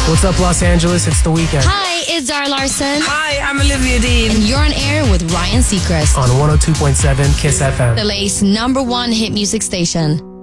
What's up, Los Angeles? It's The Weeknd. Hi, it's Zara Larson. Hi, I'm Olivia Dean. And you're on air with Ryan Seacrest On 102.7 KISS FM. LA's #1 hit music station.